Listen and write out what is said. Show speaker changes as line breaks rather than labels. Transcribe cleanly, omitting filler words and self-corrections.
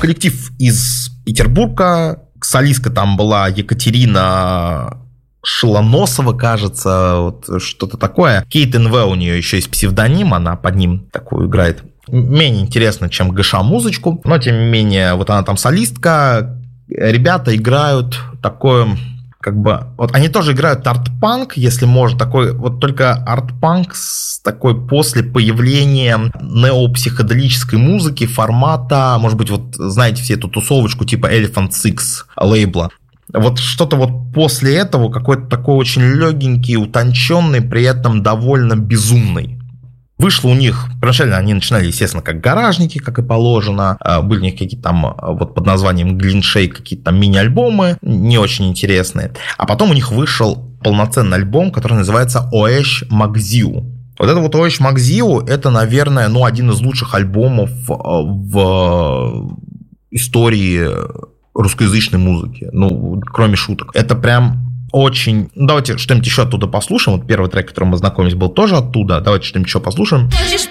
Коллектив из Петербурга. Солистка там была Екатерина Шелоносова, кажется, вот что-то такое. Кейт НВ у нее еще есть псевдоним, она под ним такую играет. Менее интересно, чем ГШ-музычку, но тем не менее, вот она там солистка. Ребята играют такое, как бы, вот они тоже играют арт-панк, если можно, такой, вот только арт-панк с такой после появления неопсиходелической музыки формата, может быть, вот знаете все эту тусовочку типа Elephant Six лейбла. Вот что-то вот после этого какой-то такой очень легенький, утонченный, при этом довольно безумный. Вышло у них, первоначально они начинали, естественно, как гаражники, как и положено. Были у них какие-то там вот под названием Глиншейк какие-то там мини-альбомы, не очень интересные. А потом у них вышел полноценный альбом, который называется Оэш Макзиу. Вот это вот Оэш Макзиу, это, наверное, ну, один из лучших альбомов в истории русскоязычной музыки. Ну, кроме шуток. Это прям... очень... Давайте что-нибудь еще оттуда послушаем. Вот первый трек, которым мы знакомились, был тоже оттуда. Давайте что-нибудь еще послушаем.
Можешь